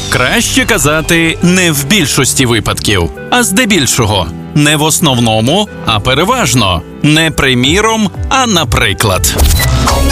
Краще казати не в більшості випадків, а здебільшого. Не в основному, а переважно. Не приміром, а наприклад.